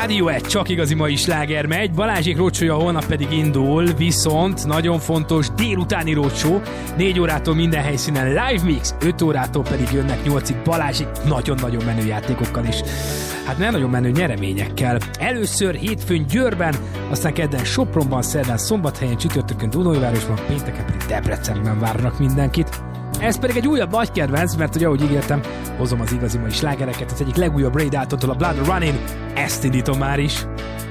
rádió, egy csak igazi mai sláger megy, Balázsék roadshow-ja holnap pedig indul, viszont nagyon fontos délutáni roadshow, 4 órától minden helyszínen live mix, 5 órától pedig jönnek 8-ig Balázsék nagyon-nagyon menő játékokkal is. Hát nem nagyon menő nyereményekkel. Először hétfőn Győrben, aztán kedden Sopronban, szerdán Szombathelyen, csütörtökön Dunajvárosban, pénteken pedig Debrecenben várnak mindenkit. Ez pedig egy újabb nagy kedvenc, mert ugye, ahogy ígértem, hozom az igazi mai slágereket, az egyik legújabb Ray Daltontól, a Blood Running, ezt indítom már is.